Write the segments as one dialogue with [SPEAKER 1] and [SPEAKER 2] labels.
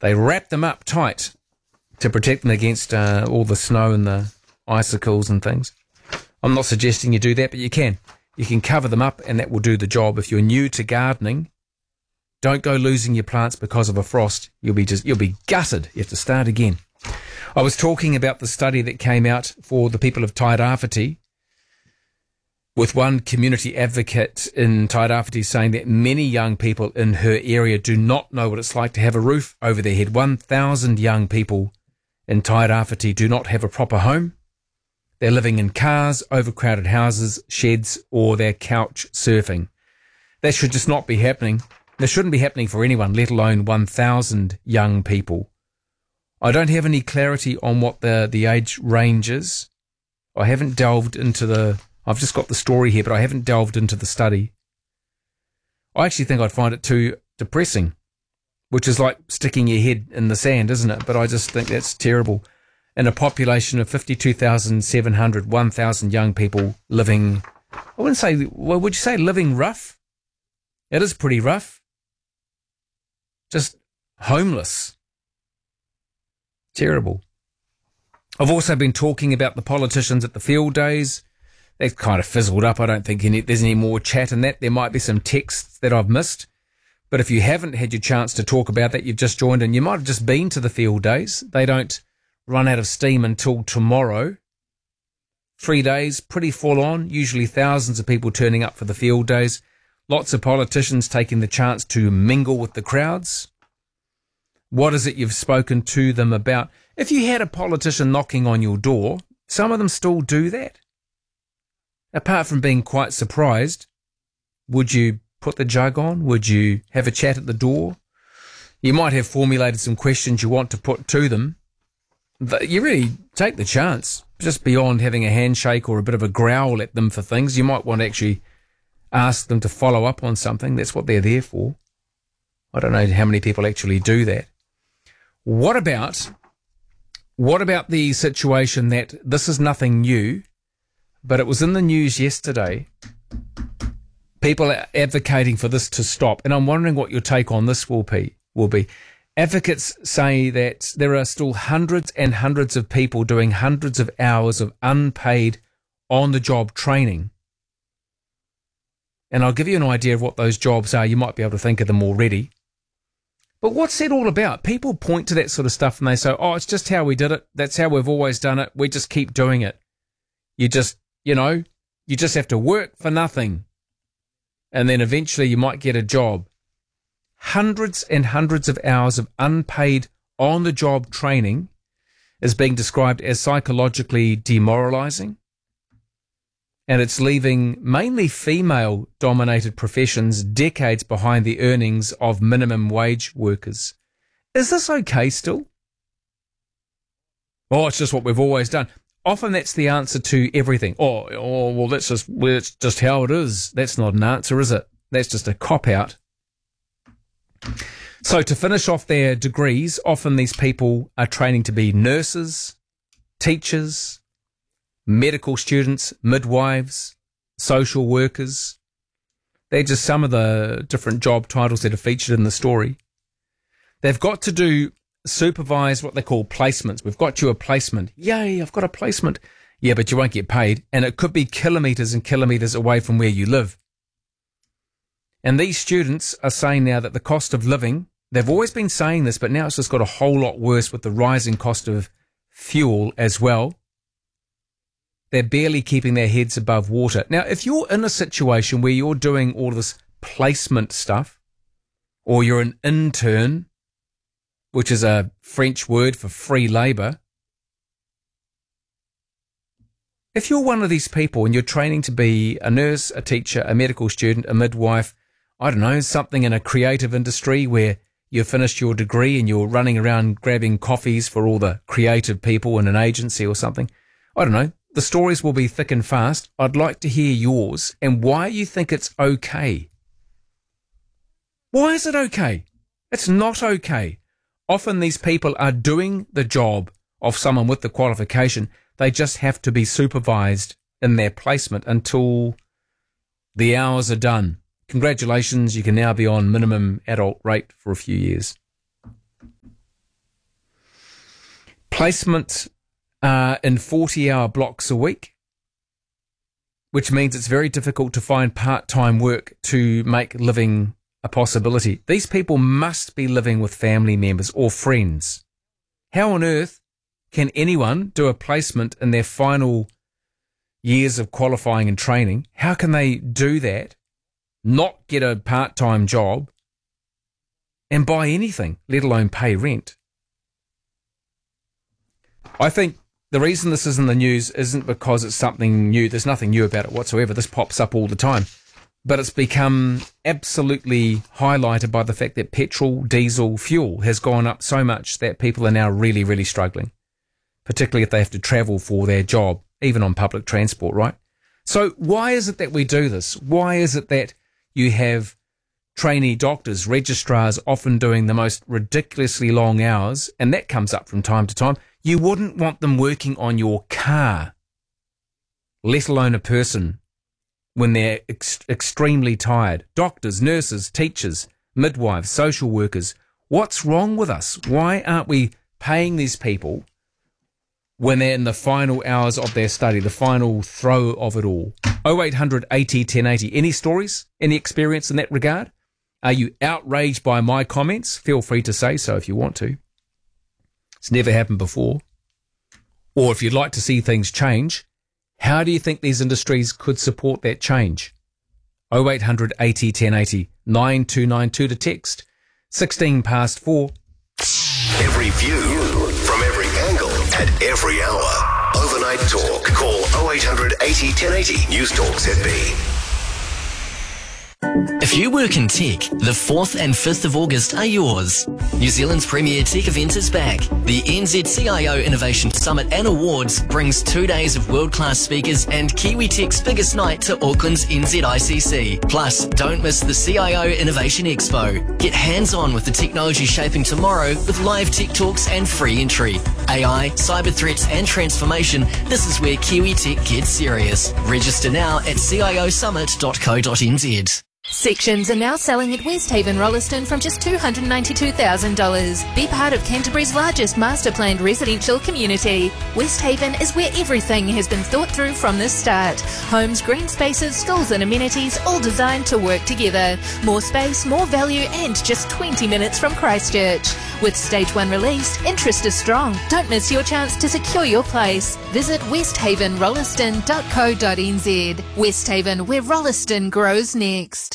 [SPEAKER 1] They wrap them up tight to protect them against all the snow and the icicles and things. I'm not suggesting you do that, but you can. You can cover them up and that will do the job. If you're new to gardening, don't go losing your plants because of a frost. You'll be gutted. You have to start again. I was talking about the study that came out for the people of Tairāwhiti, with one community advocate in Tairāwhiti saying that many young people in her area do not know what it's like to have a roof over their head. 1,000 young people in Tairāwhiti do not have a proper home. They're living in cars, overcrowded houses, sheds, or they're couch surfing. That should just not be happening. That shouldn't be happening for anyone, let alone 1,000 young people. I don't have any clarity on what the age range is. I haven't delved into I've just got the story here, but I haven't delved into the study. I actually think I'd find it too depressing, which is like sticking your head in the sand, isn't it? But I just think that's terrible. In a population of 52,700, 1,000 young people living, I wouldn't say, well, would you say living rough? It is pretty rough. Just homeless. Terrible. I've also been talking about the politicians at the field days. They've kind of fizzled up. I don't think there's any more chat in that. There might be some texts that I've missed. But if you haven't had your chance to talk about that, you've just joined in. You might have just been to the field days. They don't run out of steam until tomorrow. 3 days, pretty full on. Usually thousands of people turning up for the field days. Lots of politicians taking the chance to mingle with the crowds. What is it you've spoken to them about? If you had a politician knocking on your door, some of them still do that. Apart from being quite surprised, would you put the jug on? Would you have a chat at the door? You might have formulated some questions you want to put to them. But you really take the chance, just beyond having a handshake or a bit of a growl at them for things. You might want to actually ask them to follow up on something. That's what they're there for. I don't know how many people actually do that. What about the situation that this is nothing new, but it was in the news yesterday, people are advocating for this to stop, and I'm wondering what your take on this will be. Advocates say that there are still hundreds and hundreds of people doing hundreds of hours of unpaid on-the-job training. And I'll give you an idea of what those jobs are. You might be able to think of them already. But what's that all about? People point to that sort of stuff and they say, oh, it's just how we did it. That's how we've always done it. We just keep doing it. You just have to work for nothing. And then eventually you might get a job. Hundreds and hundreds of hours of unpaid on-the-job training is being described as psychologically demoralizing. And it's leaving mainly female-dominated professions decades behind the earnings of minimum wage workers. Is this okay still? Oh, it's just what we've always done. Often that's the answer to everything. Well, that's just how it is. That's not an answer, is it? That's just a cop-out. So to finish off their degrees, often these people are training to be nurses, teachers, medical students, midwives, social workers. They're just some of the different job titles that are featured in the story. They've got to supervise what they call placements. We've got you a placement. Yay, I've got a placement. Yeah, but you won't get paid. And it could be kilometres and kilometres away from where you live. And these students are saying now that the cost of living, they've always been saying this, but now it's just got a whole lot worse with the rising cost of fuel as well. They're barely keeping their heads above water. Now, if you're in a situation where you're doing all this placement stuff, or you're an intern, which is a French word for free labour, if you're one of these people and you're training to be a nurse, a teacher, a medical student, a midwife, I don't know, something in a creative industry where you've finished your degree and you're running around grabbing coffees for all the creative people in an agency or something, I don't know. The stories will be thick and fast. I'd like to hear yours and why you think it's okay. Why is it okay? It's not okay. Often these people are doing the job of someone with the qualification. They just have to be supervised in their placement until the hours are done. Congratulations, you can now be on minimum adult rate for a few years. Placement in 40-hour blocks a week, which means it's very difficult to find part-time work to make living a possibility. These people must be living with family members or friends. How on earth can anyone do a placement in their final years of qualifying and training? How can they do that, not get a part-time job, and buy anything, let alone pay rent? I think the reason this is in the news isn't because it's something new. There's nothing new about it whatsoever. This pops up all the time. But it's become absolutely highlighted by the fact that petrol, diesel, fuel has gone up so much that people are now really, really struggling, particularly if they have to travel for their job, even on public transport, right? So why is it that we do this? Why is it that you have trainee doctors, registrars often doing the most ridiculously long hours, and that comes up from time to time? You wouldn't want them working on your car, let alone a person, when they're extremely tired. Doctors, nurses, teachers, midwives, social workers. What's wrong with us? Why aren't we paying these people when they're in the final hours of their study, the final throw of it all? 0800 80 1080. Any stories? Any experience in that regard? Are you outraged by my comments? Feel free to say so if you want to. It's never happened before. Or if you'd like to see things change, how do you think these industries could support that change? 0800 80 1080 9292 to text. 16 past 4.
[SPEAKER 2] Every view from every angle at every hour. Overnight Talk. Call 0800 80 1080. News Talk ZB.
[SPEAKER 3] If you work in tech, the 4th and 5th of August are yours. New Zealand's premier tech event is back. The NZ Innovation Summit and Awards brings 2 days of world-class speakers and Kiwi Tech's biggest night to Auckland's NZICC. Plus, don't miss the CIO Innovation Expo. Get hands-on with the technology shaping tomorrow with live tech talks and free entry. AI, cyber threats and transformation, this is where Kiwi Tech gets serious. Register now at ciosummit.co.nz.
[SPEAKER 4] Sections are now selling at Westhaven Rolleston from just $292,000. Be part of Canterbury's largest master planned residential community. Westhaven is where everything has been thought through from the start. Homes, green spaces, schools and amenities all designed to work together. More space, more value and just 20 minutes from Christchurch. With Stage 1 released, interest is strong. Don't miss your chance to secure your place. Visit westhavenrolleston.co.nz. Westhaven, where Rolleston grows next.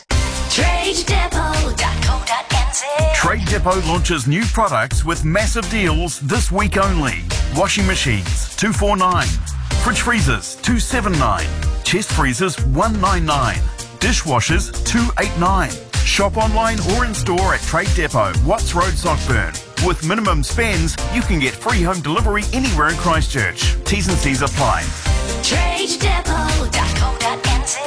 [SPEAKER 5] TradeDepot.co.nz. Trade Depot launches new products with massive deals this week only. Washing machines, $249. Fridge freezers, $279. Chest freezers, $199. Dishwashers, $289. Shop online or in store at Trade Depot, Watts Road, Sockburn. With minimum spends, you can get free home delivery anywhere in Christchurch. T's and C's apply.
[SPEAKER 2] TradeDepot.co.nz.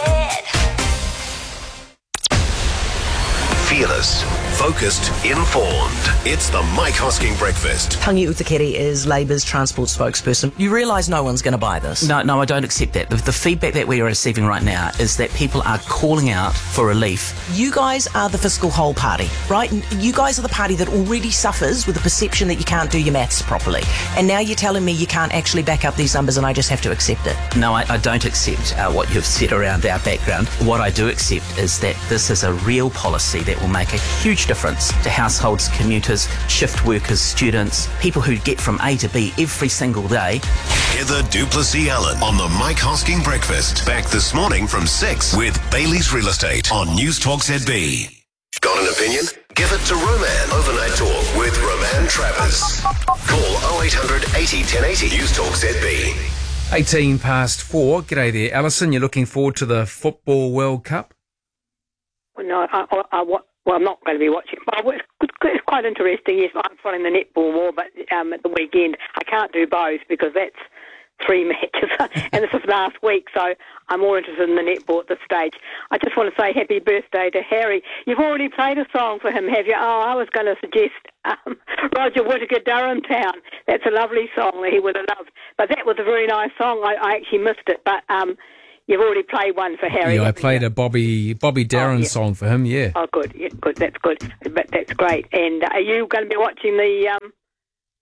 [SPEAKER 2] Fearless, focused, informed. It's the Mike Hosking Breakfast.
[SPEAKER 6] Tangi Utakere is Labour's transport spokesperson. You realise no one's going to buy this?
[SPEAKER 7] No, I don't accept that. The feedback that we are receiving right now is that people are calling out for relief.
[SPEAKER 6] You guys are the fiscal whole party, right? You guys are the party that already suffers with the perception that you can't do your maths properly. And now you're telling me you can't actually back up these numbers and I just have to accept it.
[SPEAKER 7] No, I don't accept what you've said around our background. What I do accept is that this is a real policy that will make a huge difference to households, commuters, shift workers, students, people who get from A to B every single day.
[SPEAKER 2] Heather Duplessis-Allen on the Mike Hosking Breakfast. Back this morning from 6 with Bailey's Real Estate on News Talk ZB. Got an opinion? Give it to Roman. Overnight Talk with Roman Travers. Call 0800 80 1080 News Talk ZB.
[SPEAKER 1] 18 past 4. G'day there, Alison. You're looking forward to the Football World Cup?
[SPEAKER 8] Well, no, I'm not going to be watching, but it's quite interesting. Yes, I'm following the netball more, but at the weekend I can't do both because that's 3 matches, and this is last week, so I'm more interested in the netball at this stage. I just want to say happy birthday to Harry. You've already played a song for him, have you? Oh, I was going to suggest Roger Whittaker, Durham Town. That's a lovely song that he would have loved, but that was a very nice song. I actually missed it, but you've already played one for Harry.
[SPEAKER 1] Yeah, I played a Bobby Darin song for him, yeah.
[SPEAKER 8] Oh, good. Yeah, good. That's good. But that's great. And are you going to be watching the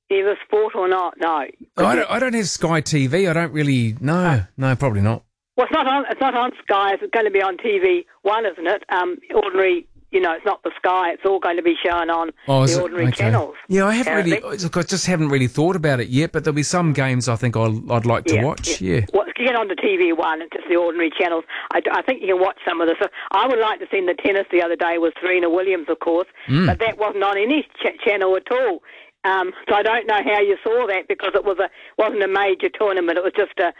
[SPEAKER 8] either sport or not? No.
[SPEAKER 1] I don't have Sky TV. I don't really. No, probably not.
[SPEAKER 8] Well, it's not on Sky. It's going to be on TV1, isn't it? Ordinary. It's not the Sky. It's all going to be shown on the ordinary channels.
[SPEAKER 1] Yeah, I just haven't really thought about it yet. But there'll be some games I think I'd like to watch. Yeah.
[SPEAKER 8] Well, get on to TV1. It's just the ordinary channels. I think you can watch some of this. I would like to see the tennis the other day with Serena Williams, of course, but that wasn't on any channel at all. So I don't know how you saw that because it wasn't a major tournament. It was just it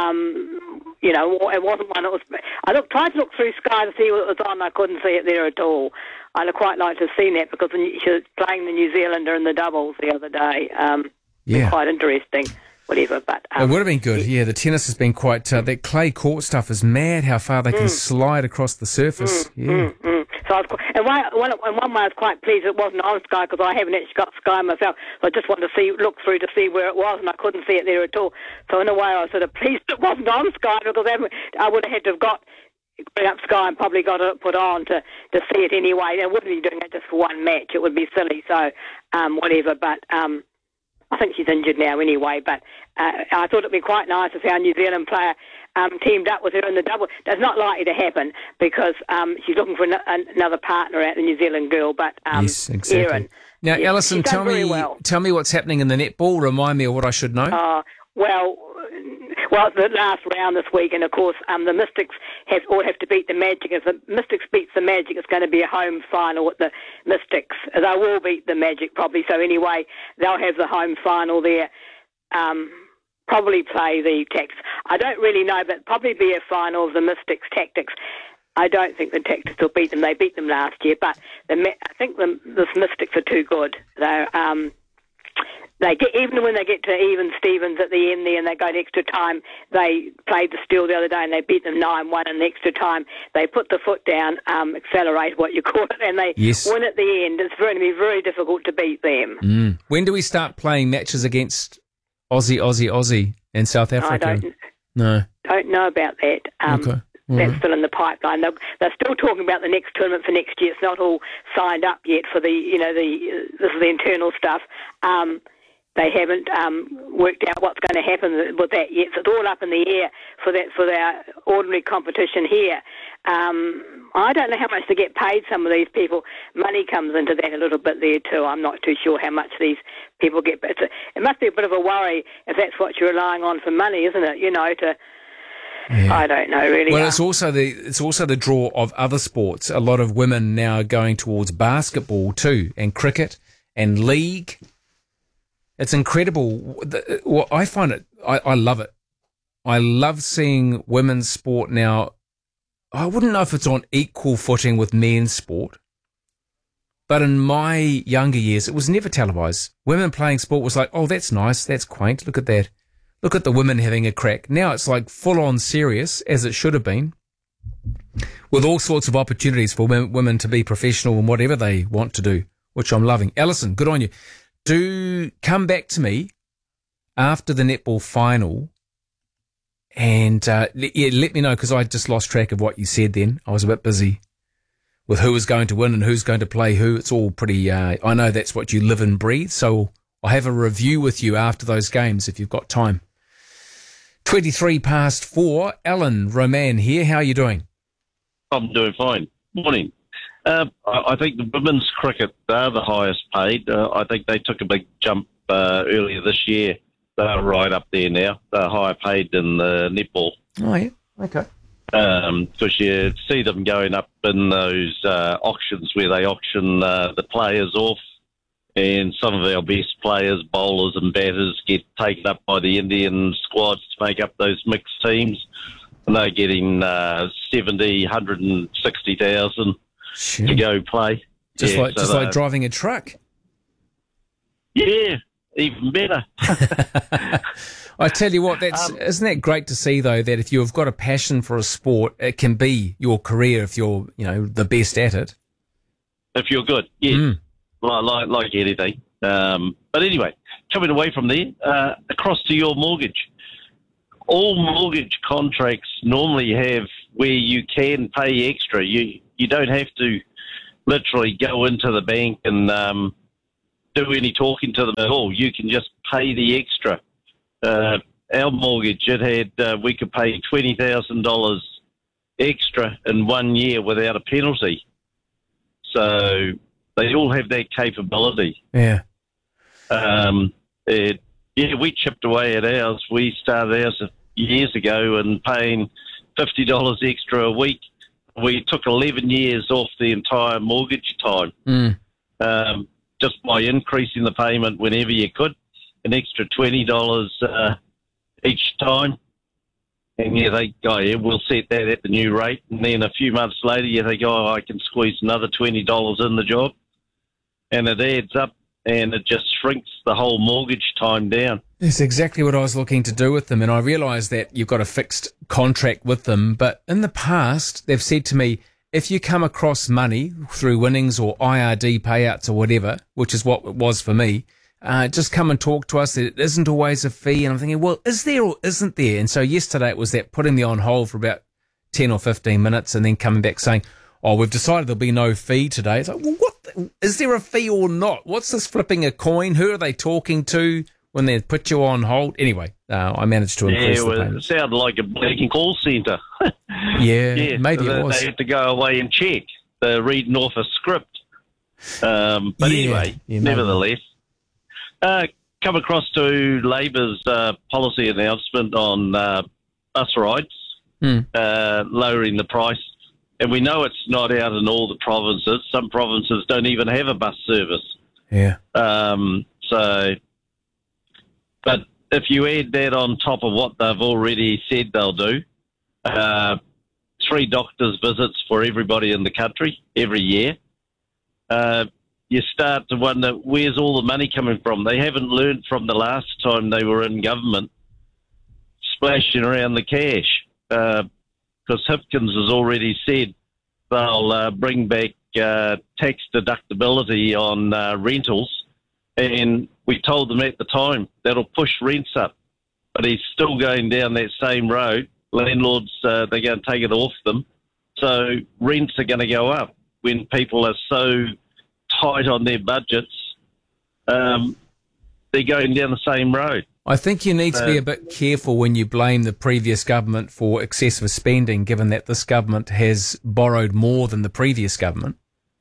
[SPEAKER 8] wasn't one. Tried to look through Sky to see what it was on. I couldn't see it there at all. I'd quite like to have seen that because she was playing the New Zealander in the doubles the other day. Quite interesting. Whatever, but
[SPEAKER 1] it would have been good. Yeah, the tennis has been quite. That clay court stuff is mad. How far they can slide across the surface.
[SPEAKER 8] So one way I was quite pleased it wasn't on Sky because I haven't actually got Sky myself. So I just wanted to look through to see where it was, and I couldn't see it there at all. So in a way, I was sort of pleased it wasn't on Sky because I would have had to have bring up Sky and probably got it put on to see it anyway. I wouldn't be doing it just for one match. It would be silly. So whatever, but. I think she's injured now anyway, but I thought it'd be quite nice if our New Zealand player teamed up with her in the double. That's not likely to happen because she's looking for another partner out, the New Zealand girl, but
[SPEAKER 1] yes, exactly.
[SPEAKER 8] Erin.
[SPEAKER 1] Now, Alison, tell me what's happening in the netball. Remind me of what I should know.
[SPEAKER 8] Well, it's the last round this week, and of course, the Mystics have to beat the Magic. If the Mystics beats the Magic, it's going to be a home final with the Mystics. They will beat the Magic probably. So anyway, they'll have the home final there. Probably play the Tactics. I don't really know, but probably be a final of the Mystics Tactics. I don't think the Tactics will beat them. They beat them last year, but I think the Mystics are too good. Even when they get to even Stevens at the end there and they go to extra time, they played the Steel the other day and they beat them 9-1 in the extra time. They put the foot down, accelerate what you call it, and they win at the end. It's going to be very difficult to beat them.
[SPEAKER 1] When do we start playing matches against Aussie in South Africa?
[SPEAKER 8] Don't know about that.
[SPEAKER 1] Okay.
[SPEAKER 8] That's still in the pipeline. They're still talking about the next tournament for next year. It's not all signed up yet for this is the internal stuff. They haven't worked out what's going to happen with that yet. So it's all up in the air for their ordinary competition here. I don't know how much they get paid, some of these people. Money comes into that a little bit there too. I'm not too sure how much these people get. But it must be a bit of a worry if that's what you're relying on for money, isn't it? I don't know really.
[SPEAKER 1] Well, it's also the draw of other sports. A lot of women now are going towards basketball too, and cricket and league. It's incredible. I find it. I love it. I love seeing women's sport now. I wouldn't know if it's on equal footing with men's sport, but in my younger years, it was never televised. Women playing sport was like, oh, that's nice, that's quaint. Look at that. Look at the women having a crack. Now it's like full on serious, as it should have been, with all sorts of opportunities for women to be professional in whatever they want to do, which I'm loving. Alison, good on you. Do come back to me after the netball final and let me know, because I just lost track of what you said then. I was a bit busy with who was going to win and who's going to play who. It's all pretty, I know that's what you live and breathe, so I'll have a review with you after those games if you've got time. 4:23. Alan Roman here. How are you doing?
[SPEAKER 9] I'm doing fine. Morning. I think the women's cricket, they're the highest paid. I think they took a big jump earlier this year. They're right up there now. They're higher paid than the netball.
[SPEAKER 1] Oh, yeah. Okay.
[SPEAKER 9] Because you see them going up in those auctions where they auction the players off, and some of our best players, bowlers and batters, get taken up by the Indian squads to make up those mixed teams, and they're getting 70, 160,000 to go play.
[SPEAKER 1] Just like driving a truck.
[SPEAKER 9] Yeah, even better.
[SPEAKER 1] I tell you what, isn't that great to see though, that if you've got a passion for a sport, it can be your career if you're, the best at it.
[SPEAKER 9] If you're good, yeah. Like anything. But anyway, coming away from there, across to your mortgage. All mortgage contracts normally have where you can pay extra. You don't have to literally go into the bank and do any talking to them at all. You can just pay the extra. Our mortgage, we could pay $20,000 extra in 1 year without a penalty. So they all have that capability.
[SPEAKER 1] Yeah.
[SPEAKER 9] We chipped away at ours. We started ours years ago and paying $50 extra a week. We took 11 years off the entire mortgage time, just by increasing the payment whenever you could, an extra $20 each time. And they go, we'll set that at the new rate. And then a few months later, they go, I can squeeze another $20 in the job. And it adds up, and it just shrinks the whole mortgage time down.
[SPEAKER 1] That's exactly what I was looking to do with them. And I realise that you've got a fixed contract with them. But in the past, they've said to me, if you come across money through winnings or IRD payouts or whatever, which is what it was for me, just come and talk to us. It isn't always a fee. And I'm thinking, well, is there or isn't there? And so yesterday it was that putting me on hold for about 10 or 15 minutes and then coming back saying, oh, we've decided there'll be no fee today. It's like, well, is there a fee or not? What's this flipping a coin? Who are they talking to when they put you on hold? Anyway, I managed to increase the payment.
[SPEAKER 9] It sounded like a blanking call centre.
[SPEAKER 1] Yeah, maybe it was.
[SPEAKER 9] They had to go away and check. They're reading off a script. Anyway, nevertheless, come across to Labour's policy announcement on bus rides, lowering the price. And we know it's not out in all the provinces. Some provinces don't even have a bus service.
[SPEAKER 1] Yeah.
[SPEAKER 9] But if you add that on top of what they've already said they'll do, 3 doctors' visits for everybody in the country every year, you start to wonder, where's all the money coming from? They haven't learned from the last time they were in government, splashing around the cash. Because Hipkins has already said they'll bring back tax deductibility on rentals, and we told them at the time that'll push rents up. But he's still going down that same road. Landlords, they're going to take it off them. So rents are going to go up when people are so tight on their budgets. They're going down the same road.
[SPEAKER 1] I think you need to be a bit careful when you blame the previous government for excessive spending, given that this government has borrowed more than the previous government.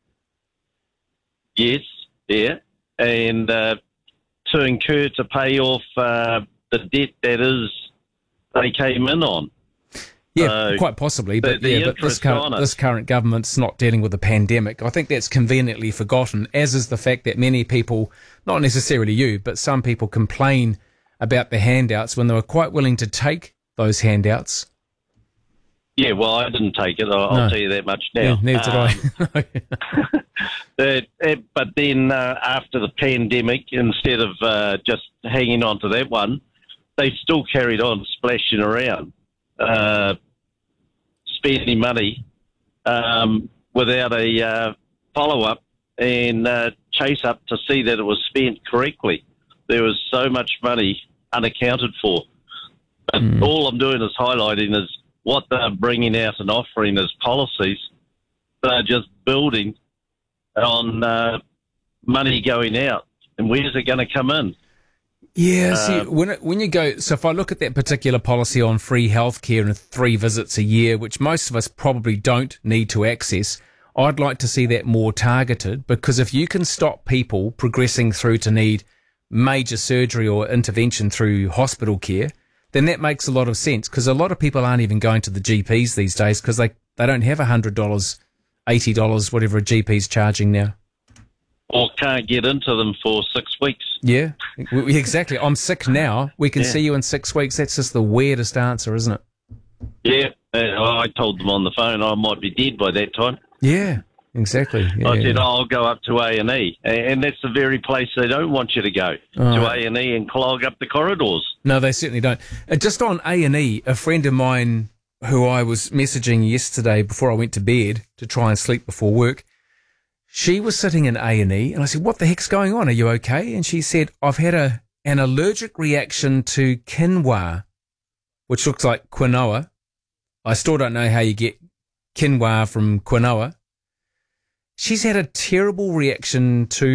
[SPEAKER 9] Yes, yeah. And to incur to pay off the debt that is they came in on.
[SPEAKER 1] Yeah, quite possibly. But this current government's not dealing with the pandemic. I think that's conveniently forgotten, as is the fact that many people, not necessarily you, but some people complain about the handouts when they were quite willing to take those handouts.
[SPEAKER 9] Yeah, well, I didn't take it. I'll tell you that much now.
[SPEAKER 1] Yeah, neither did I.
[SPEAKER 9] But then after the pandemic, instead of just hanging on to that one, they still carried on splashing around, spending money without a follow-up and chase-up to see that it was spent correctly. There was so much money unaccounted for. But all I'm doing is highlighting is what they're bringing out and offering as policies. They're just building on money going out. And where's it going to come in?
[SPEAKER 1] Yeah, see, when you go... So if I look at that particular policy on free healthcare and 3 visits a year, which most of us probably don't need to access, I'd like to see that more targeted, because if you can stop people progressing through to need major surgery or intervention through hospital care, then that makes a lot of sense, because a lot of people aren't even going to the GPs these days because they don't have $100, $80, whatever a GP's charging now.
[SPEAKER 9] Or can't get into them for 6 weeks.
[SPEAKER 1] Yeah, exactly. I'm sick now. We can see you in 6 weeks. That's just the weirdest answer, isn't it?
[SPEAKER 9] Yeah, I told them on the phone I might be dead by that time.
[SPEAKER 1] Yeah, exactly. Yeah,
[SPEAKER 9] I said, I'll go up to A&E. And that's the very place they don't want you to go, to A&E and clog up the corridors.
[SPEAKER 1] No, they certainly don't. Just on A&E, a friend of mine who I was messaging yesterday before I went to bed to try and sleep before work, she was sitting in A&E, and I said, what the heck's going on? Are you okay? And she said, I've had an allergic reaction to quinoa, which looks like quinoa. I still don't know how you get quinoa from quinoa. She's had a terrible reaction to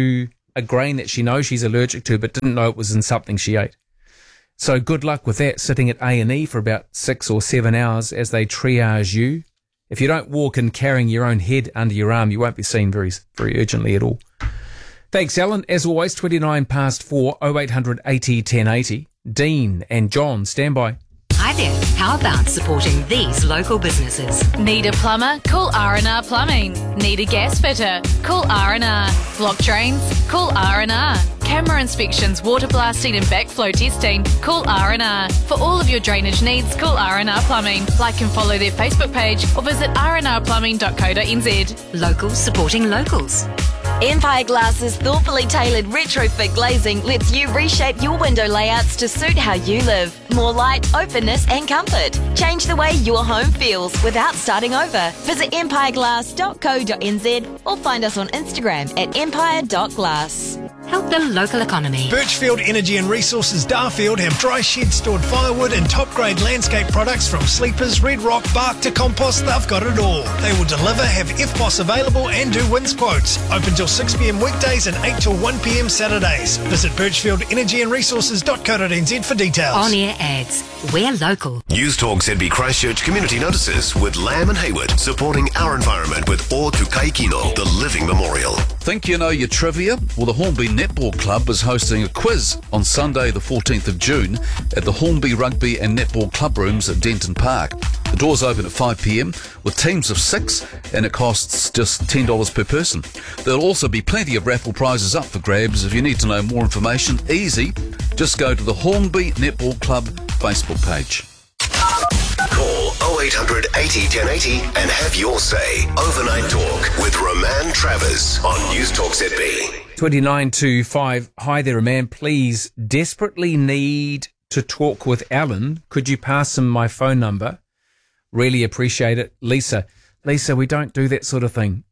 [SPEAKER 1] a grain that she knows she's allergic to but didn't know it was in something she ate. So good luck with that, sitting at A&E for about 6 or 7 hours as they triage you. If you don't walk in carrying your own head under your arm, you won't be seen very, very urgently at all. Thanks, Alan. As always, 29 past 4, 0800 80 1080. Dean and John, stand by.
[SPEAKER 10] Hi there. How about supporting these local businesses?
[SPEAKER 4] Need a plumber? Call R&R Plumbing. Need a gas fitter? Call R&R. Block drains? Call R&R. Camera inspections, water blasting and backflow testing? Call R&R. For all of your drainage needs, call R&R Plumbing. Like and follow their Facebook page or visit rnrplumbing.co.nz.
[SPEAKER 10] Locals supporting locals.
[SPEAKER 11] Empire Glass's thoughtfully tailored retrofit glazing lets you reshape your window layouts to suit how you live. More light, openness and comfort. Change the way your home feels without starting over. Visit empireglass.co.nz or find us on Instagram at empire.glass.
[SPEAKER 10] Help the local economy.
[SPEAKER 12] Birchfield Energy and Resources Darfield have dry shed stored firewood and top grade landscape products from sleepers, red rock, bark to compost. They've got it all. They will deliver, have FPOS available and do wins quotes. Open till 6 p.m. weekdays and 8 till 1 p.m. Saturdays. Visit birchfieldenergyandresources.co.nz for details.
[SPEAKER 10] On air ads. We're local.
[SPEAKER 2] News Talk ZB Christchurch Community Notices with Lamb and Hayward, supporting our environment with O Tukai Kino, the Living Memorial.
[SPEAKER 13] Think you know your trivia? Well, the Hornby Netball Club is hosting a quiz on Sunday the 14th of June at the Hornby Rugby and Netball Club Rooms at Denton Park. The doors open at 5 p.m. with teams of 6 and it costs just $10 per person. There'll also be plenty of raffle prizes up for grabs. If you need to know more information, easy. Just go to the Hornby Netball Club Facebook page.
[SPEAKER 2] Call 0800 80 1080 and have your say. Overnight Talk with Roman Travers on News Talk ZB.
[SPEAKER 1] 2925. Hi there, man. Please, desperately need to talk with Alan. Could you pass him my phone number? Really appreciate it. Lisa, we don't do that sort of thing.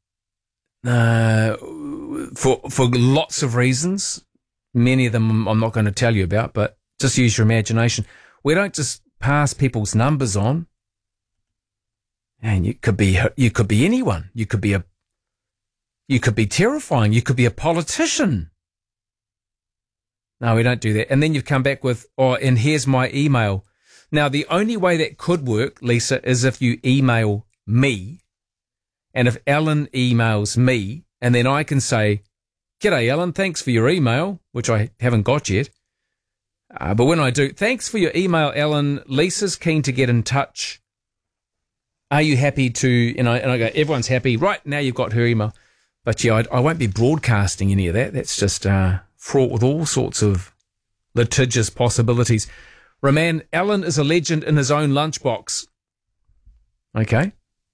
[SPEAKER 1] For lots of reasons. Many of them I'm not going to tell you about, but just use your imagination. We don't just pass people's numbers on. And you could be anyone. You could be terrifying. You could be a politician. No, we don't do that. And then you've come back with, and here's my email. Now, the only way that could work, Lisa, is if you email me. And if Alan emails me, and then I can say, "G'day, Alan, thanks for your email," which I haven't got yet. But when I do, "Thanks for your email, Alan. Lisa's keen to get in touch. Are you happy to," and I go, "Everyone's happy. Right, now you've got her email." But yeah, I won't be broadcasting any of that. That's just fraught with all sorts of litigious possibilities. Roman, Alan is a legend in his own lunchbox. Okay.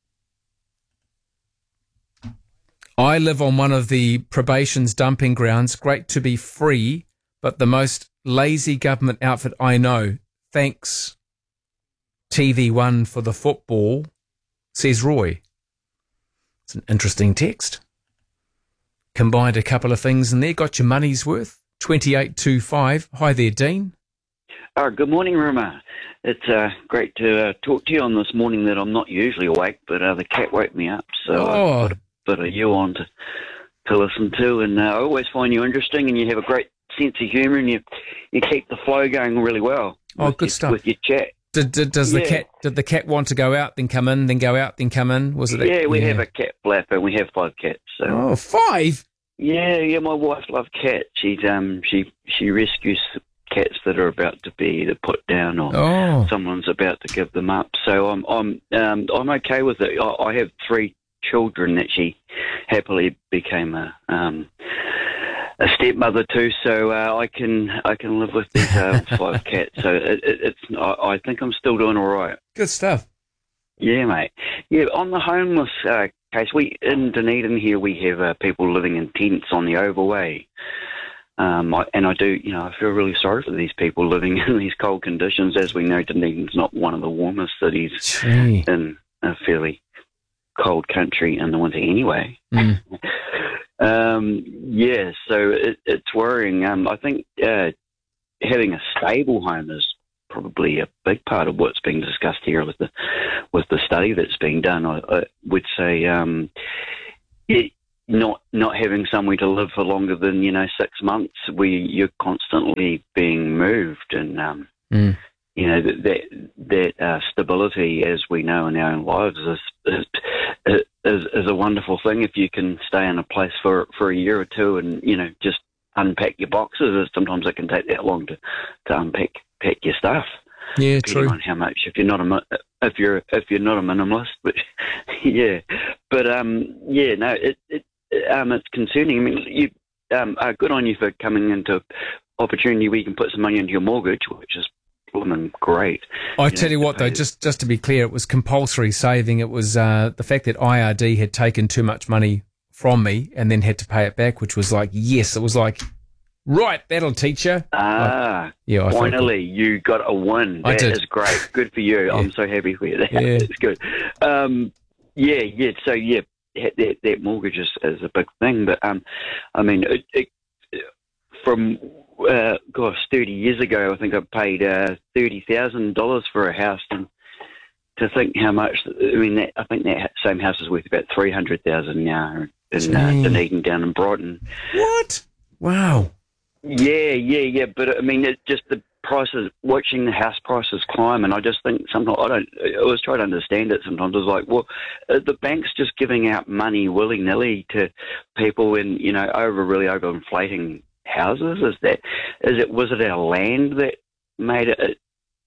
[SPEAKER 1] I live on one of the probation's dumping grounds. Great to be free, but the most lazy government outfit I know. Thanks, TV1 for the football, says Roy. It's an interesting text. Combined a couple of things in there. Got your money's worth. 2825. Hi there, Dean.
[SPEAKER 14] Good morning, Ruma. It's great to talk to you on this morning that I'm not usually awake, but the cat woke me up, so I put a bit of you on to listen to, and I always find you interesting, and you have a great sense of humour, and you keep the flow going really well.
[SPEAKER 1] Good stuff.
[SPEAKER 14] With your chat.
[SPEAKER 1] Did the cat want to go out, then come in, then go out, then come in? Was it?
[SPEAKER 14] Yeah, we have a cat flapper. We have 5 cats. So.
[SPEAKER 1] 5?
[SPEAKER 14] Yeah. My wife loves cats. She rescues cats that are about to be either put down or someone's about to give them up. So I'm okay with it. I have 3 children that she happily became a stepmother to, so I can live with these 5 cats. So I think I'm still doing all right.
[SPEAKER 1] Good stuff.
[SPEAKER 14] Yeah, mate. Yeah, on the homeless case, in Dunedin here we have people living in tents on the Overway. I feel really sorry for these people living in these cold conditions. As we know, Dunedin's not one of the warmest cities in a fairly cold country in the winter anyway. So it's worrying. I think having a stable home is probably a big part of what's being discussed here with the study that's being done. I would say not having somewhere to live for longer than 6 months, where you're constantly being moved, and that stability, as we know in our own lives, is a wonderful thing. If you can stay in a place for a year or two and just unpack your boxes, sometimes it can take that long to unpack your stuff.
[SPEAKER 1] Yeah,
[SPEAKER 14] depending
[SPEAKER 1] true.
[SPEAKER 14] on how much, if you're not a minimalist, but yeah, but it's concerning. I mean, you good on you for coming into opportunity where you can put some money into your mortgage, which is great.
[SPEAKER 1] I tell you what, though, just to be clear, it was compulsory saving. It was the fact that IRD had taken too much money from me and then had to pay it back, which was like, yes, it was like, right, that'll teach you.
[SPEAKER 14] Yeah, finally, you got a win. That is great. Good for you. I'm so happy for you. That's good. So that mortgage is a big thing. But I mean, from 30 years ago, I think I paid $30,000 for a house, and to think how much. I mean, I think that same house is worth about $300,000 now in Dunedin, down in Brighton.
[SPEAKER 1] What? Wow.
[SPEAKER 14] Yeah. But I mean, it's just the prices. Watching the house prices climb, and I just think sometimes I always try to understand it. Sometimes it's like, well, the bank's just giving out money willy nilly to people, and overinflating houses. Was it our land that made it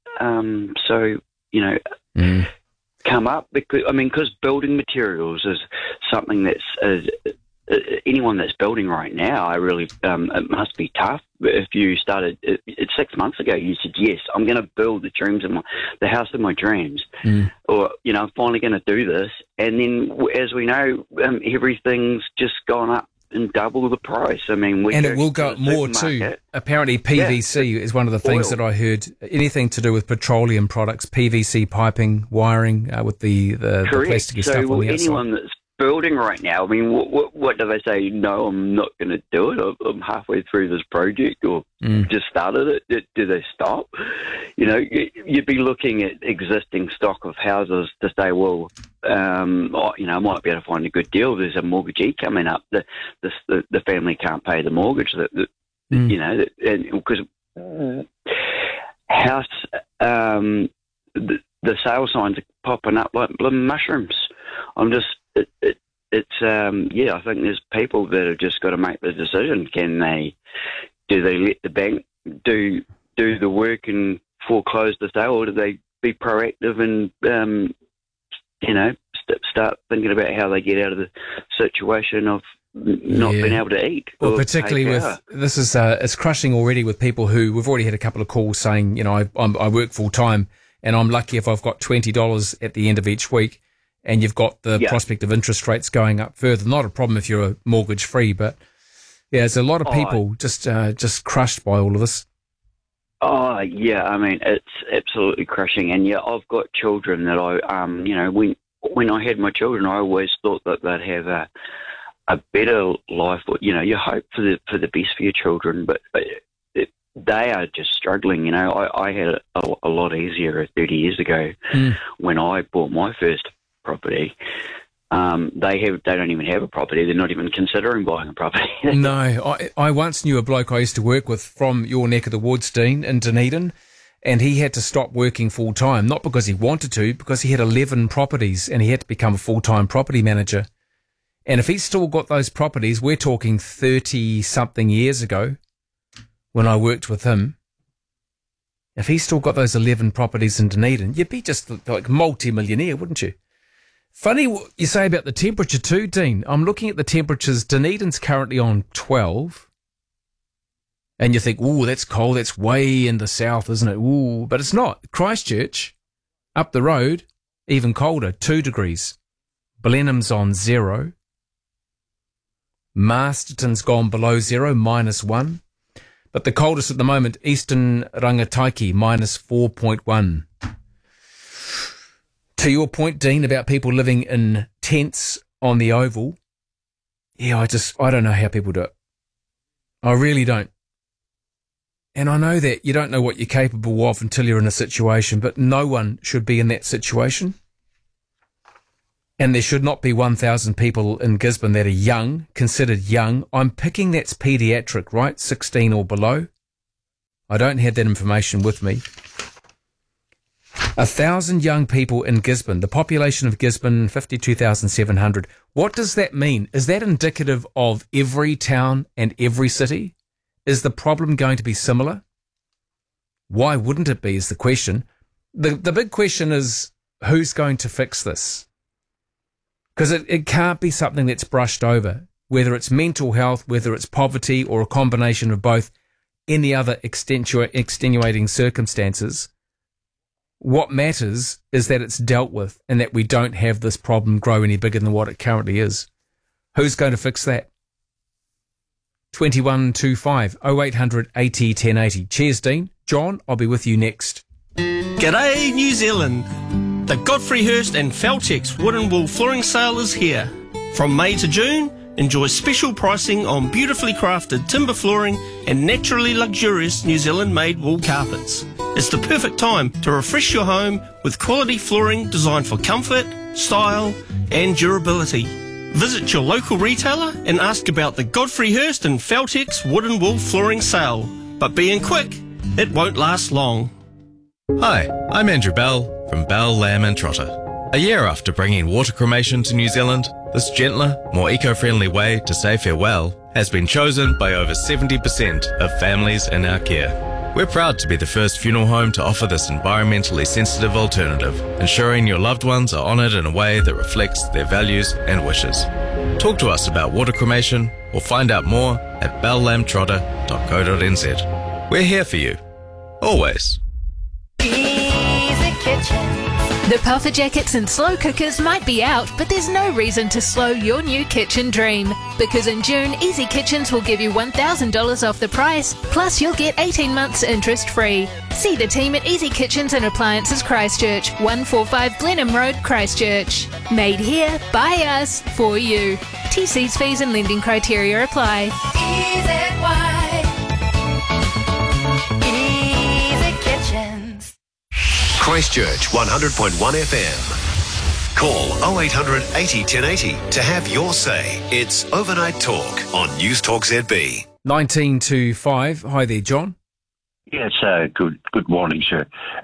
[SPEAKER 14] come up? Because building materials is something that's anyone that's building right now, it must be tough. If you started 6 months ago, you said, yes, I'm going to build the house of my dreams, or I'm finally going to do this, and then as we know, everything's just gone up and double the price. I mean,
[SPEAKER 1] and it will go up more too. Apparently, PVC is one of the things that I heard. Anything to do with petroleum products, PVC piping, wiring, with the plasticky stuff on the outside.
[SPEAKER 14] Anyone that's building right now, I mean, what do they say? No, I'm not going to do it. I'm halfway through this project, or just started it. Do they stop? You'd be looking at existing stock of houses to say, well, I might be able to find a good deal. There's a mortgagee coming up. The family can't pay the mortgage. Because house, the sale signs are popping up like mushrooms. I think there's people that have just got to make the decision. Do they let the bank do the work and foreclose the sale, or do they be proactive and start thinking about how they get out of the situation of not being able to eat?
[SPEAKER 1] Well, particularly with this is it's crushing already with people who we've already had a couple of calls saying, I work full time and I'm lucky if I've got $20 at the end of each week. And you've got the prospect of interest rates going up further. Not a problem if you're mortgage free, but there's a lot of people just crushed by all of this.
[SPEAKER 14] Oh yeah, I mean it's absolutely crushing. And I've got children that when I had my children, I always thought that they'd have a better life. You hope for the best for your children, but they are just struggling. I had it a lot easier 30 years ago when I bought my first property. They don't even have a property. They're not even considering buying a property.
[SPEAKER 1] No, I once knew a bloke I used to work with from your neck of the woods, Dean, in Dunedin, and he had to stop working full time, not because he wanted to, because he had 11 properties and he had to become a full-time property manager. And if he's still got those properties, we're talking 30-something years ago when I worked with him, if he's still got those 11 properties in Dunedin, you'd be just like multi-millionaire, wouldn't you? Funny what you say about the temperature too, Dean. I'm looking at the temperatures. Dunedin's currently on 12. And you think, ooh, that's cold. That's way in the south, isn't it? Ooh, but it's not. Christchurch, up the road, even colder, 2 degrees. Blenheim's on 0. Masterton's gone below 0, -1. But the coldest at the moment, Eastern Rangataiki, -4.1. To your point, Dean, about people living in tents on the Oval, I don't know how people do it. I really don't. And I know that you don't know what you're capable of until you're in a situation, but no one should be in that situation. and there should not be 1,000 people in Gisborne that are young, considered young. I'm picking that's paediatric, right? 16 or below. I don't have that information with me. 1,000 young people in Gisborne. The population of Gisborne, 52,700. What does that mean? Is that indicative of every town and every city? Is the problem going to be similar? Why wouldn't it be is the question. The big question is, who's going to fix this? Because it can't be something that's brushed over, whether it's mental health, whether it's poverty, or a combination of both, any other extenuating circumstances. What matters is that it's dealt with and that we don't have this problem grow any bigger than what it currently is. Who's going to fix that? 2125 0800 80 1080. Cheers, Dean. John, I'll be with you next.
[SPEAKER 15] G'day, New Zealand. The Godfrey Hirst and Feltex Wood and Wool Flooring Sale is here. From May to June, enjoy special pricing on beautifully crafted timber flooring and naturally luxurious New Zealand-made wool carpets. It's the perfect time to refresh your home with quality flooring designed for comfort, style and durability. Visit your local retailer and ask about the Godfrey Hirst and Feltex Wood and Wool Flooring Sale. But being quick, it won't last long.
[SPEAKER 16] Hi, I'm Andrew Bell from Bell, Lamb and Trotter. A year after bringing water cremation to New Zealand, this gentler, more eco-friendly way to say farewell has been chosen by over 70% of families in our care. We're proud to be the first funeral home to offer this environmentally sensitive alternative, ensuring your loved ones are honoured in a way that reflects their values and wishes. Talk to us about water cremation or find out more at belllambtrotter.co.nz. We're here for you. Always.
[SPEAKER 4] Easy Kitchen. The puffer jackets and slow cookers might be out, but there's no reason to slow your new kitchen dream. Because in June, Easy Kitchens will give you $1,000 off the price, plus you'll get 18 months interest free. See the team at Easy Kitchens and Appliances Christchurch, 145 Glenham Road, Christchurch. Made here, by us, for you. TC's fees and lending criteria apply.
[SPEAKER 2] Easy Kitchens. Christchurch 100.1 FM. Call 0800 80 1080 to have your say. It's Overnight Talk on News Talk ZB.
[SPEAKER 1] 1925. Hi there, John.
[SPEAKER 17] Yes, good morning, sir.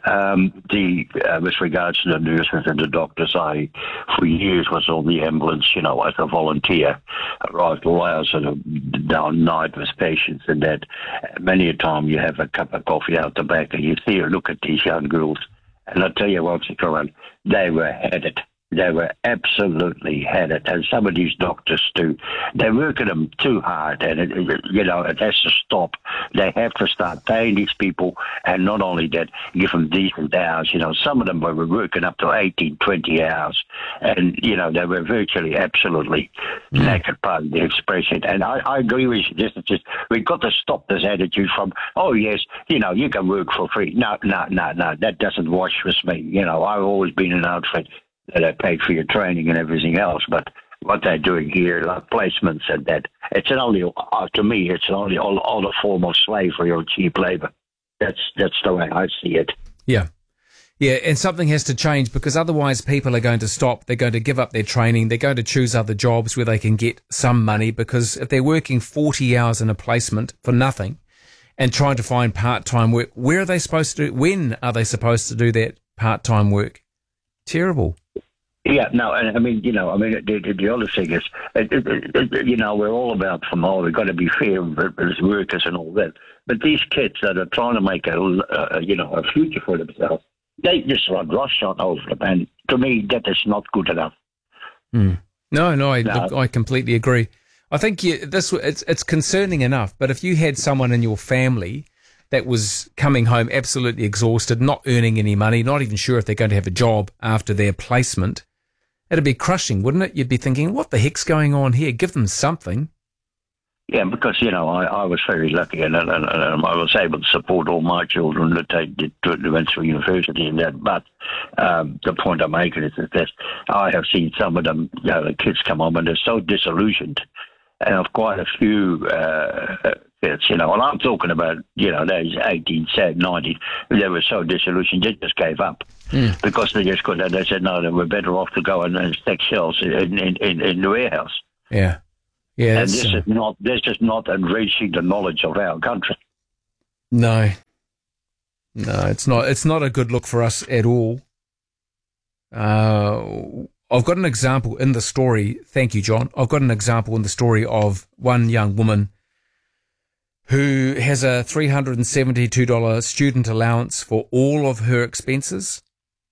[SPEAKER 17] With regards to the nurses and the doctors, I, for years, was on the ambulance, as a volunteer. Arrived all hours of the down night with patients, and that many a time you have a cup of coffee out the back and you see or look at these young girls. And I'll tell you what, they were headed. They were absolutely headed. And some of these doctors, too, they're working them too hard. And, it has to stop. They have to start paying these people. And not only that, give them decent hours. Some of them were working up to 18, 20 hours. And, they were virtually absolutely knackered, pardon the expression. And I agree with you. We've got to stop this attitude from, oh, yes, you can work for free. No, that doesn't wash with me. I've always been an outfit that I paid for your training and everything else, but what they're doing here, like placements and that, it's only, to me, it's only all a form of slavery or cheap labour. That's the way I see it.
[SPEAKER 1] Yeah, and something has to change because otherwise people are going to stop. They're going to give up their training. They're going to choose other jobs where they can get some money because if they're working 40 hours in a placement for nothing and trying to find part-time work, when are they supposed to do that part-time work? Terrible.
[SPEAKER 17] Yeah, no, and the other thing is, we're all about we've got to be fair as workers and all that. But these kids that are trying to make a future for themselves, they just run roughshod over them. And to me, that is not good enough.
[SPEAKER 1] No, I completely agree. I think it's concerning enough, but if you had someone in your family that was coming home absolutely exhausted, not earning any money, not even sure if they're going to have a job after their placement, it'd be crushing, wouldn't it? You'd be thinking, what the heck's going on here? Give them something.
[SPEAKER 17] Yeah, because, I was very lucky and I was able to support all my children that they went through university and that. But the point I'm making is that I have seen some of them, the kids come home and they're so disillusioned. and of quite a few kids, you know. And I'm talking about, you know, those 18, 19, they were so disillusioned, they just gave up. Because they just couldn't. They said, no, they were better off to go and stack shells in the warehouse.
[SPEAKER 1] Yeah.
[SPEAKER 17] And this is not enriching the knowledge of our country.
[SPEAKER 1] No, it's not. It's not a good look for us at all. I've got an example in the story. Thank you, John. I've got an example in the story of one young woman who has a $372 student allowance for all of her expenses.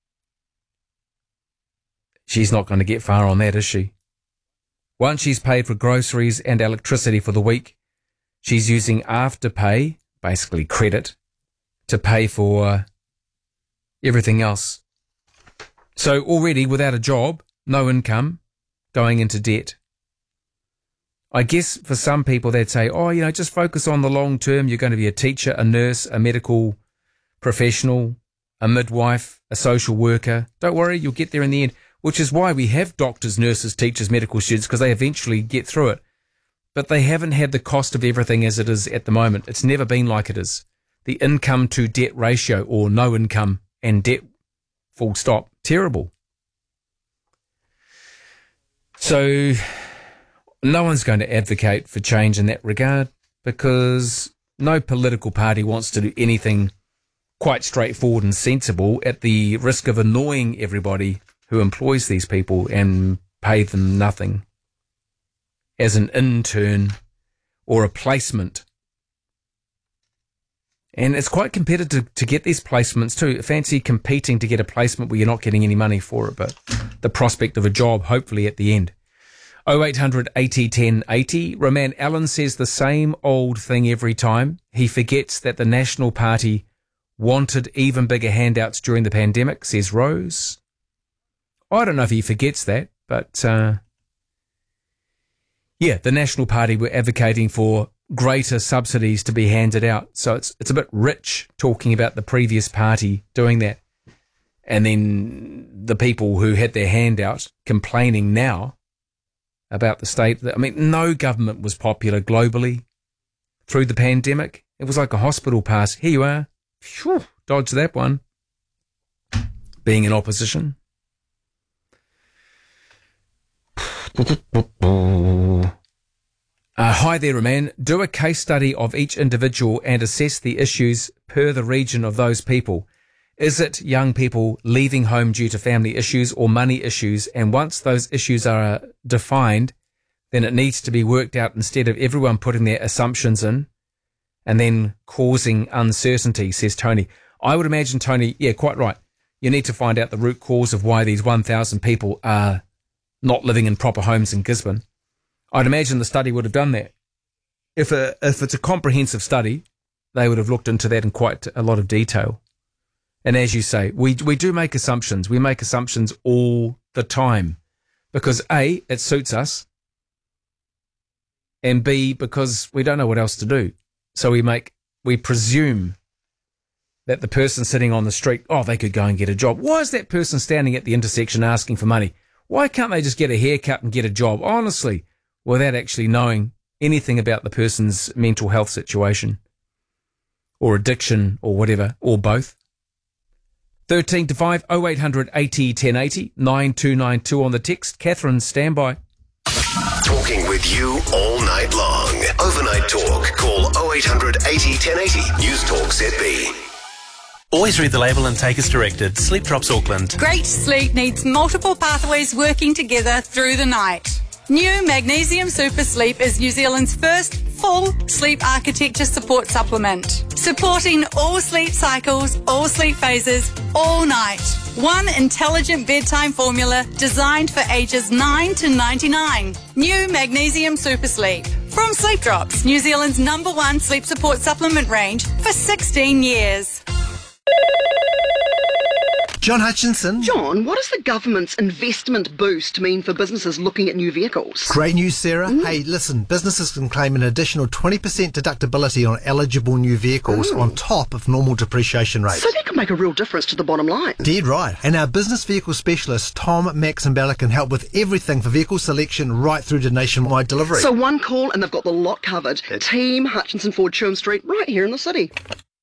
[SPEAKER 1] She's not going to get far on that, is she? Once she's paid for groceries and electricity for the week, she's using Afterpay, basically credit, to pay for everything else. So already without a job, no income, going into debt. I guess for some people they'd say, oh, you know, just focus on the long term. You're going to be a teacher, a nurse, a medical professional, a midwife, a social worker. Don't worry, you'll get there in the end, which is why we have doctors, nurses, teachers, medical students, because they eventually get through it. But they haven't had the cost of everything as it is at the moment. It's never been like it is. The income to debt ratio, or no income and debt, full stop, terrible. So no one's going to advocate for change in that regard, because no political party wants to do anything quite straightforward and sensible at the risk of annoying everybody who employs these people and pay them nothing as an intern or a placement. And it's quite competitive to get these placements too. Fancy competing to get a placement where you're not getting any money for it, but the prospect of a job hopefully at the end. 0800 80 10 80. Roman Allen says the same old thing every time. He forgets that the National Party wanted even bigger handouts during the pandemic, says Rose. I don't know if he forgets that, but yeah, the National Party were advocating for greater subsidies to be handed out. So it's a bit rich talking about the previous party doing that. And then the people who had their handout complaining now about the state. I mean, no government was popular globally through the pandemic. It was like a hospital pass. Here you are. Phew, dodge that one. Being in opposition. Hi there, Roman. Do a case study of each individual and assess the issues per the region of those people. Is it young people leaving home due to family issues or money issues? And once those issues are defined, then it needs to be worked out instead of everyone putting their assumptions in and then causing uncertainty, says Tony. I would imagine, Tony, yeah, quite right. You need to find out the root cause of why these 1,000 people are not living in proper homes in Gisborne. I'd imagine the study would have done that. If it's a comprehensive study, they would have looked into that in quite a lot of detail. And as you say, we do make assumptions. We make assumptions all the time because A, it suits us, and B, because we don't know what else to do. So we presume that the person sitting on the street, oh, they could go and get a job. Why is that person standing at the intersection asking for money? Why can't they just get a haircut and get a job, honestly, without actually knowing anything about the person's mental health situation or addiction or whatever, or both? 13 to 5, 0800 80 1080, 9292 on the text. Catherine, standby.
[SPEAKER 2] Talking with you all night long. Overnight talk. Call 0800 80 1080. News Talk ZB.
[SPEAKER 18] Always read the label and take as directed. Sleep Drops Auckland.
[SPEAKER 19] Great sleep needs multiple pathways working together through the night. New Magnesium Super Sleep is New Zealand's first full sleep architecture support supplement, supporting all sleep cycles, all sleep phases, all night. One intelligent bedtime formula designed for ages 9 to 99. New Magnesium Super Sleep. From Sleep Drops, New Zealand's #1 sleep support supplement range for 16 years.
[SPEAKER 20] John Hutchinson.
[SPEAKER 21] John, what does the government's investment boost mean for businesses looking at new vehicles?
[SPEAKER 20] Great news, Sarah. Hey, listen, businesses can claim an additional 20% deductibility on eligible new vehicles on top of normal depreciation rates.
[SPEAKER 21] So that could make a real difference to the bottom line.
[SPEAKER 20] Dead right. And our business vehicle specialist, Tom, Max and Bella, can help with everything for vehicle selection right through to nationwide delivery.
[SPEAKER 21] So one call and they've got the lot covered. Team Hutchinson Ford, Churm Street, right here in the city.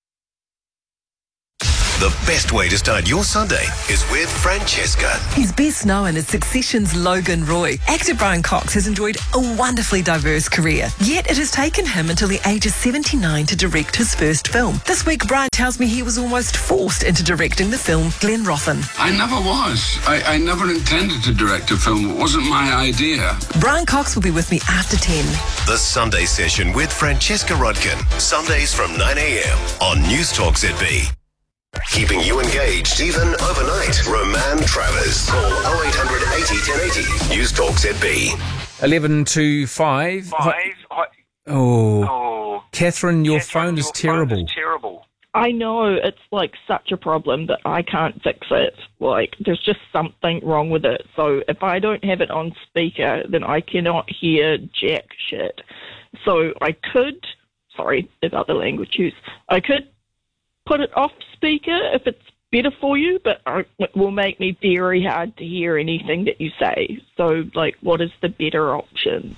[SPEAKER 2] The best way to start your Sunday is with Francesca.
[SPEAKER 22] He's best known as Succession's Logan Roy. Actor Brian Cox has enjoyed a wonderfully diverse career, yet it has taken him until the age of 79 to direct his first film. This week, Brian tells me he was almost forced into directing the film Glenrothan.
[SPEAKER 23] I never was. I never intended to direct a film. It wasn't my idea.
[SPEAKER 22] Brian Cox will be with me after 10.
[SPEAKER 2] The Sunday Session with Francesca Rodkin. Sundays from 9 a.m. on News Talk ZB. Keeping you engaged even overnight. Roman Travers. Call 0800 80 1080. News Talk ZB.
[SPEAKER 1] 11 to 5. Oh, Catherine, your phone is terrible.
[SPEAKER 24] I know, it's like such a problem that I can't fix it. Like, there's just something wrong with it. So if I don't have it on speaker, then I cannot hear jack shit. So I could, sorry about the language use, I could put it off speaker if it's better for you, but it will make me very hard to hear anything that you say. So, like, what is the better option?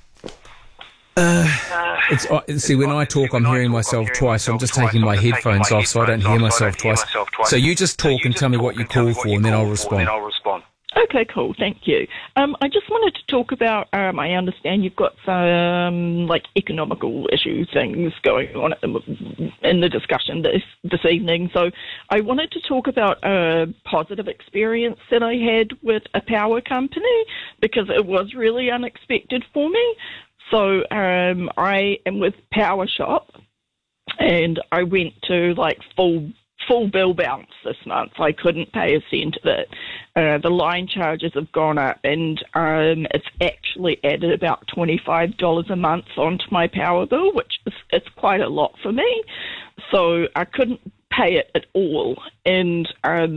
[SPEAKER 1] See, when I talk, I'm hearing myself twice, so I'm just taking my headphones off so I don't hear myself twice. So you just talk and tell me what you call for, and then I'll respond.
[SPEAKER 24] Okay, cool. Thank you. I just wanted to talk about, I understand you've got some, like, economical issue things going on in the discussion this evening. So I wanted to talk about a positive experience that I had with a power company because it was really unexpected for me. So I am with Power Shop, and I went to, like, full bill bounce this month. I couldn't pay a cent of it. The line charges have gone up, and it's actually added about $25 a month onto my power bill, which it's quite a lot for me. So I couldn't pay it at all. And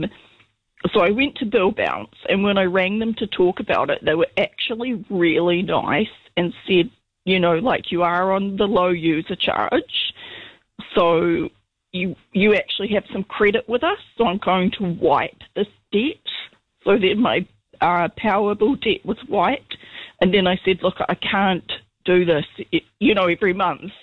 [SPEAKER 24] so I went to bill bounce, and when I rang them to talk about it, they were actually really nice and said, you know, like, you are on the low user charge, so you actually have some credit with us, so I'm going to wipe this debt. So then my power bill debt was wiped. And then I said, look, I can't do this, you know, every month,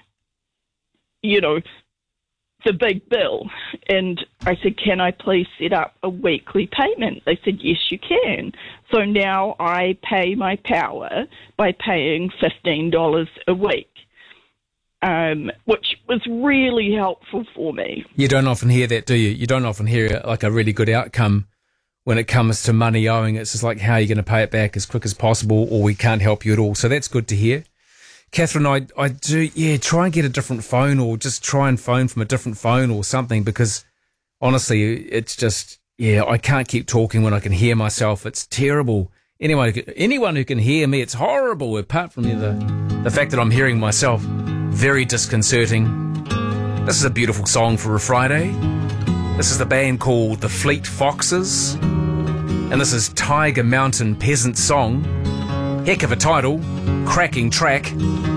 [SPEAKER 24] you know, the big bill. And I said, can I please set up a weekly payment? They said, yes, you can. So now I pay my power by paying $15 a week. Which was really helpful for me.
[SPEAKER 1] You don't often hear that, do you? You don't often hear like a really good outcome when it comes to money owing. It's just like, how are you going to pay it back as quick as possible, or we can't help you at all. So that's good to hear. Catherine, I do, try and get a different phone, or just try and phone from a different phone or something, because honestly, it's just, I can't keep talking when I can hear myself. It's terrible. Anyone who can hear me, it's horrible, apart from the fact that I'm hearing myself. Very disconcerting. This is a beautiful song for a Friday. This is the band called the Fleet Foxes, and this is Tiger Mountain Peasant Song. Heck of a title, cracking track.